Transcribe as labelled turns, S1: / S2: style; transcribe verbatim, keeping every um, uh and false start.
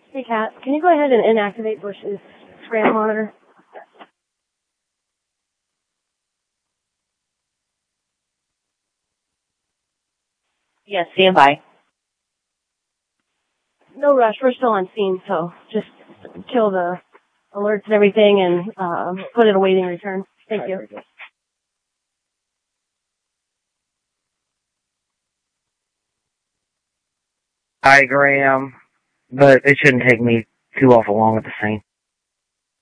S1: Hey, Kat, can you go ahead and inactivate Bush's scram monitor?
S2: Yes, stand by.
S1: No rush. We're still on scene, so just kill the alerts and everything and um, put it awaiting return. Thank you.
S3: Hi, Graham. But it shouldn't take me too awful long at the scene.